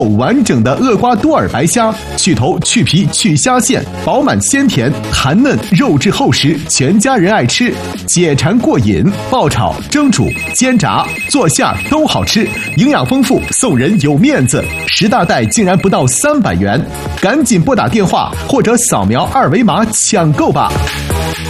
完整的厄瓜多尔白虾，去头去皮去虾线，饱满鲜甜，弹嫩肉质厚实，全家人爱吃，解馋过瘾。爆炒、蒸煮、煎炸、做馅都好吃，营养丰富，送人有面子。10大袋竟然不到300元，赶紧拨打电话或者扫描2维码抢购吧。